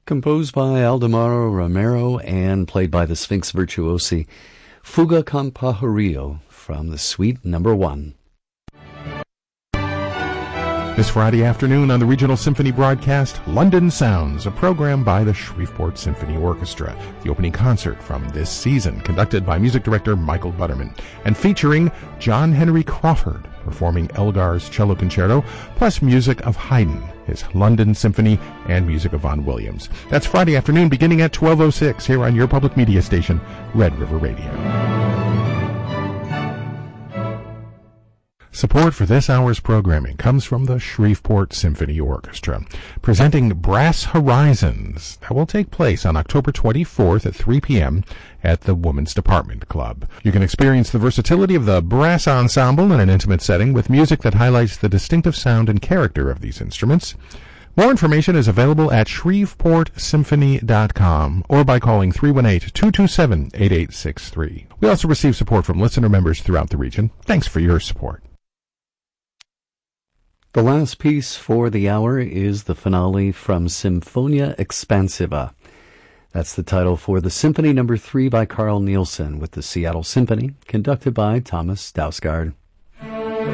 Composed by Aldemaro Romero and played by the Sphinx Virtuosi, Fuga con Pajarillo from the Suite No. 1. This Friday afternoon on the Regional Symphony broadcast, London Sounds, a program by the Shreveport Symphony Orchestra. The opening concert from this season, conducted by music director Michael Butterman, and featuring John Henry Crawford performing Elgar's Cello Concerto, plus music of Haydn, his London Symphony, and music of Vaughan Williams. That's Friday afternoon beginning at 12:06 here on your public media station, Red River Radio. Support for this hour's programming comes from the Shreveport Symphony Orchestra, presenting Brass Horizons. That will take place on October 24th at 3 p.m. at the Women's Department Club. You can experience the versatility of the brass ensemble in an intimate setting with music that highlights the distinctive sound and character of these instruments. More information is available at shreveportsymphony.com or by calling 318-227-8863. We also receive support from listener members throughout the region. Thanks for your support. The last piece for the hour is the finale from Symphonia Expansiva. That's the title for the Symphony No. 3 by Carl Nielsen with the Seattle Symphony, conducted by Thomas Dausgaard.